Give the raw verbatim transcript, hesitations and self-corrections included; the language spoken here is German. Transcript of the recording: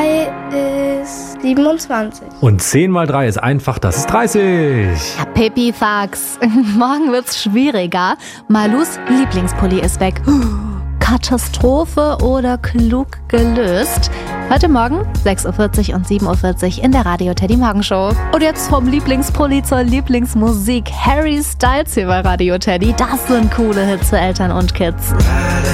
ist siebenundzwanzig. Und zehn mal drei ist einfach, das ist dreißig. Ja, Pipifax. Morgen wird's schwieriger. Malus Lieblingspulli ist weg. Katastrophe oder klug gelöst? Heute Morgen sechs Uhr vierzig und sieben Uhr vierzig in der Radio Teddy Morgenshow. Und jetzt vom Lieblingspulli zur Lieblingsmusik. Harry Styles hier bei Radio Teddy. Das sind coole Hits für Eltern und Kids.